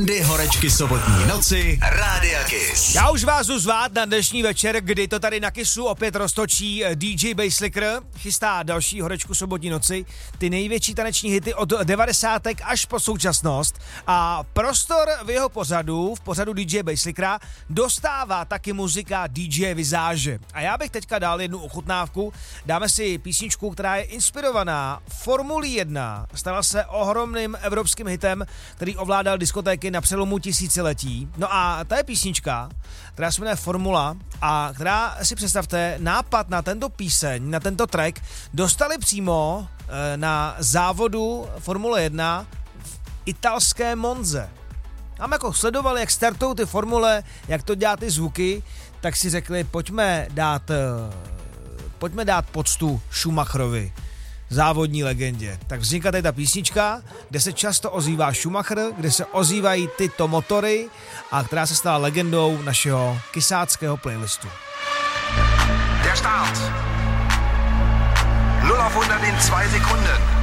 Randy Horečky sobotní noci, Rádia Kiss. Já už vás jdu zvát na dnešní večer, kdy to tady na Kissu opět roztočí DJ Basslicker. Chystá další Horečku sobotní noci, ty největší taneční hity od 90. až po současnost. A prostor v jeho pořadu, v pořadu DJ Basslickera, dostává taky muzika DJ Vizáže. A já bych teďka dal jednu ochutnávku. Dáme si písničku, která je inspirovaná Formulí 1. Stala se ohromným evropským hitem, který ovládal diskotéky na přelomu tisíciletí. No a ta je písnička, která se jmenuje Formula a která, si představte, nápad na tento píseň, na tento track dostali přímo na závodu Formule 1 v italské Monze. Tam jako sledovali, jak startují ty formule, jak to dělá ty zvuky, tak si řekli, pojďme dát poctu Schumacherovi, závodní legendě. Tak vznikla tady ta písnička, kde se často ozývá Schumacher, kde se ozývají tyto motory a která se stala legendou našeho kisáckého playlistu. Der Start. 0 auf 100 in 2 Sekunden.